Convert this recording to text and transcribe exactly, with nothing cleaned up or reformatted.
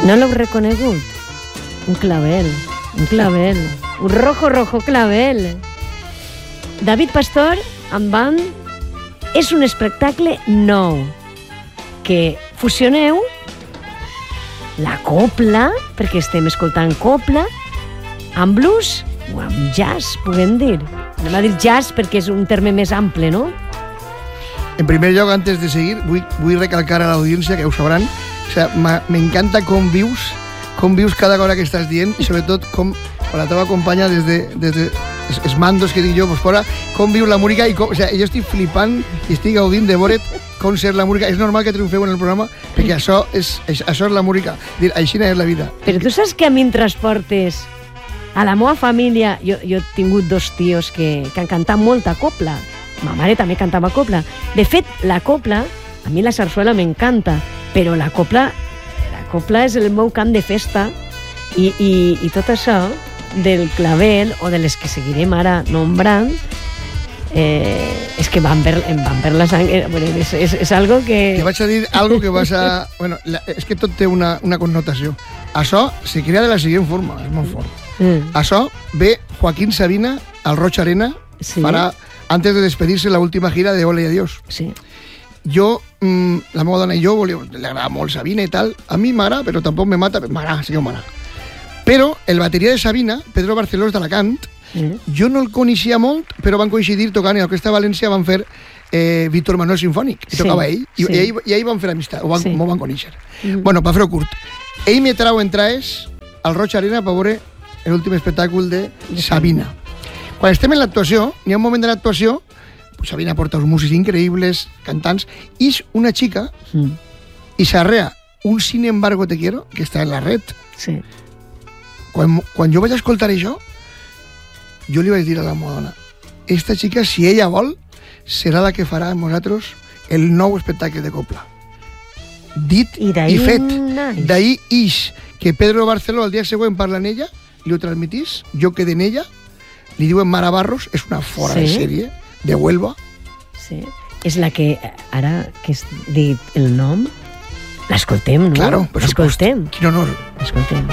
No l'heu reconegut? Un clavel, un clavel, un rojo, rojo clavel. David Pastor, amb band, és un espectacle nou, que fusioneu la copla, perquè estem escoltant copla, amb blues o amb jazz, puguem dir. Anem a dir jazz perquè és un terme més ample, no? En primer lloc, antes de seguir, vull, vull recalcar a l'audiència, que ho sabran, o sea, m'encanta com vius, com vius cada cosa que estàs dient, i sobretot com la teva companya des de, des de els mandos que dic jo, pues, fora, com viu la música, i com, o sea, jo estic flipant i estic gaudint de veure't com ser la música. És normal que triomfeu en el programa, perquè això és, això és la música. Dir, així és la vida. Però tu saps que a mi em transportes a la meva família. Jo, jo he tingut dos tios que, que han cantat molta copla. Ma mare també cantava copla. De fet, la copla, a mi la sarsuela m'encanta, però la copla, la copla és el meu camp de festa, i, i, i tot això del clavel, o de les que seguirem ara nombrant, eh, és que van ver, em van ver la sang. Bueno, és, és, és algo que... Te vaig a dir algo que vas a... Bueno, la, és que tot té una, una connotació. Això se crea de la següent forma, és molt fort. Mm. Això ve Joaquín Sabina al Rocha Arena, sí, para, antes de despedirse la última gira de Ole y Adiós. Sí. Jo, mmm, la meva dona i jo, li agrada molt Sabina i tal. A mi m'agrada, però tampoc me mata. M'agrada, sí que m'agrada. Però el bateria de Sabina, Pedro Barceló d'Alacant, mm. jo no el coneixia molt, però van coincidir tocant, i a l'Orquestra València van fer eh, Víctor Manuel Sinfònic, i sí, tocava ell, i, sí, i, ell, i ell van fer amistat, o van, sí, van conèixer. Mm. Bueno, per fer-ho curt, ell me trau entrades al Rocha Arena per veure l'últim espectacle de Sabina. Quan estem en l'actuació, n'hi ha un moment de l'actuació, pues Sabina porta uns músics increïbles, cantants, i és una xica, mm. i s'arrea un Sin embargo te quiero, que està en la red. Sí. Quan, quan jo vaig escoltar això, jo li vaig dir a la meva dona, esta xica, si ella vol, serà la que farà amb nosaltres el nou espectacle de copla. Dit i, i fet. Nice. D'ahir ix que Pedro Barceló al dia següent parla en ella, li ho transmitís, jo quedé en ella, li diuen Mara Barros, és una fora, sí, de sèrie, de Huelva. Sí, és la que ara que has dit el nom, l'escoltem, no? Claro, per supuesto. L'escoltem. Quin honor. L'escoltem.